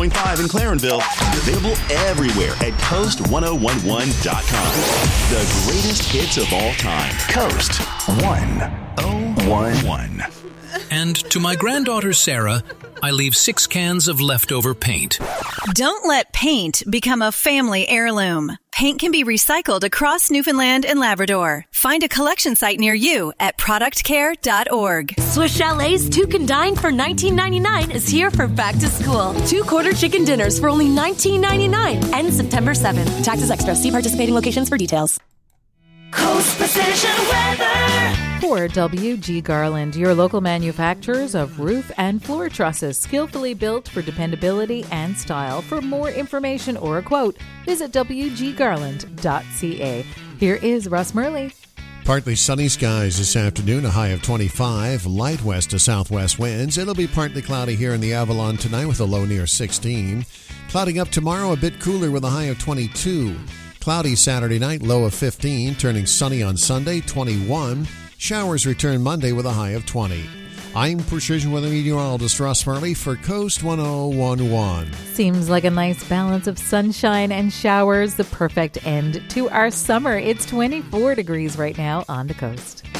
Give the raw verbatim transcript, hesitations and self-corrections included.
point five in Clarenville. Available everywhere at coast ten eleven dot com. The greatest hits of all time. Coast ten eleven. And to my granddaughter Sarah, I leave six cans of leftover paint. Don't let paint become a family heirloom. Paint can be recycled across Newfoundland and Labrador. Find a collection site near you at product care dot org. Swiss Chalet's Two Can Dine for nineteen ninety-nine is here for back to school. Two quarter chicken dinners for only nineteen ninety-nine. Ends September seventh. Taxes extra. See participating locations for details. Coast Precision Weather. For W G Garland, your local manufacturers of roof and floor trusses, skillfully built for dependability and style. For more information or a quote, visit w g garland dot c a. Here is Russ Murley. Partly sunny skies this afternoon, a high of twenty-five, light west to southwest winds. It'll be partly cloudy here in the Avalon tonight with a low near sixteen. Clouding up tomorrow, a bit cooler with a high of twenty-two. Cloudy Saturday night, low of fifteen, turning sunny on Sunday, twenty-one. Showers return Monday with a high of twenty. I'm Precision Weather Meteorologist Russ Murley for Coast ten eleven. Seems like a nice balance of sunshine and showers, the perfect end to our summer. It's twenty-four degrees right now on the coast.